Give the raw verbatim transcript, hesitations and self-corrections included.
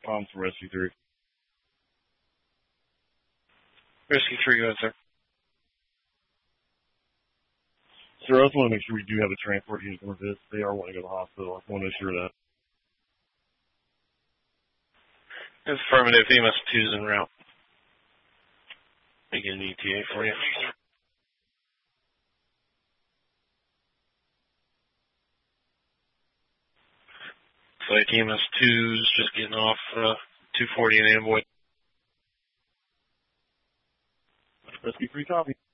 Palms for Rescue three. Rescue three, go ahead, sir. Sir, I just want to make sure we do have a transport unit for this. They are wanting to go to the hospital. I want to assure that. Affirmative, E M S two is en route. Making an E T A for you. Looks like E M S two's just getting off uh, two forty in Amboy. Rescue three, copy.